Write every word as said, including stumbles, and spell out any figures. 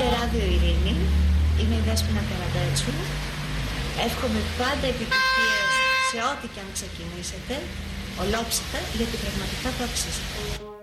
Ράδιο Ειρήνη, είμαι η Δέσποινα Καραντέτσου. Εύχομαι πάντα επιτυχίες σε ό,τι και αν ξεκινήσετε, ολόψυχα, γιατί πραγματικά το αξίζετε.